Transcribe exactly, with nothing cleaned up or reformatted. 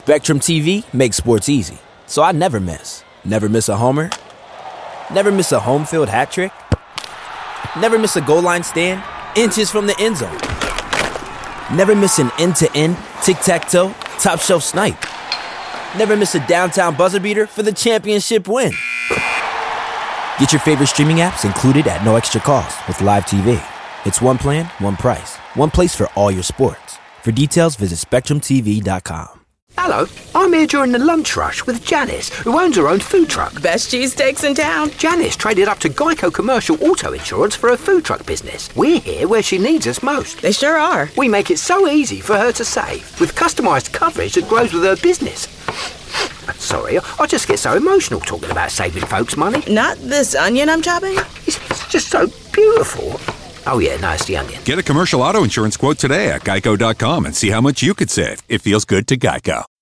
Spectrum T V makes sports easy, so I never miss. Never miss a homer. Never miss a home field hat trick. Never miss a goal line stand, inches from the end zone. Never miss an end-to-end, tic-tac-toe, top-shelf snipe. Never miss a downtown buzzer beater for the championship win. Get your favorite streaming apps included at no extra cost with Live T V. It's one plan, one price, one place for all your sports. For details, visit spectrum t v dot com. Hello, I'm here during the lunch rush with Janice, who owns her own food truck. Best cheesesteaks in town. Janice traded up to Geico Commercial Auto Insurance for her food truck business. We're here where she needs us most. They sure are. We make it so easy for her to save, with customised coverage that grows with her business. Sorry, I just get so emotional talking about saving folks money. Not this onion I'm chopping? It's just so beautiful. Oh yeah, no, it's the onion. Get a commercial auto insurance quote today at geico dot com and see how much you could save. It feels good to Geico.